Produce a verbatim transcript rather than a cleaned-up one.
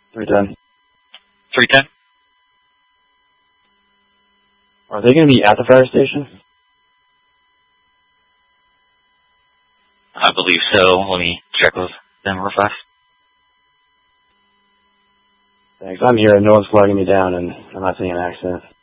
three ten. three ten? Are they going to be at the fire station? I believe so. Let me check with them real fast. Thanks. I'm here. No one's flagging me down, and I'm not seeing an accident.